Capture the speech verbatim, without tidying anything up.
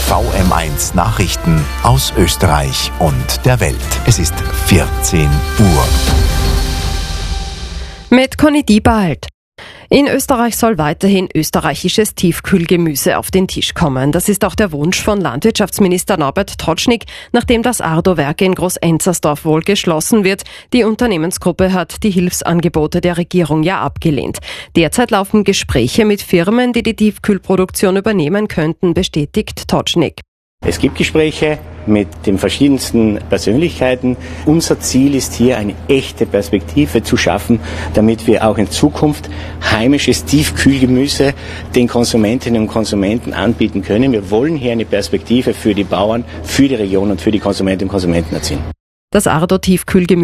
V M eins Nachrichten aus Österreich und der Welt. Es ist vierzehn Uhr. Mit Conny Diebald. In Österreich soll weiterhin österreichisches Tiefkühlgemüse auf den Tisch kommen. Das ist auch der Wunsch von Landwirtschaftsminister Norbert Totschnig, nachdem das Ardo-Werk in Groß-Enzersdorf wohl geschlossen wird. Die Unternehmensgruppe hat die Hilfsangebote der Regierung ja abgelehnt. Derzeit laufen Gespräche mit Firmen, die die Tiefkühlproduktion übernehmen könnten, bestätigt Totschnig. Es gibt Gespräche mit den verschiedensten Persönlichkeiten. Unser Ziel ist hier, eine echte Perspektive zu schaffen, damit wir auch in Zukunft heimisches Tiefkühlgemüse den Konsumentinnen und Konsumenten anbieten können. Wir wollen hier eine Perspektive für die Bauern, für die Region und für die Konsumentinnen und Konsumenten erzielen. Das Ardo-Tiefkühlgemüse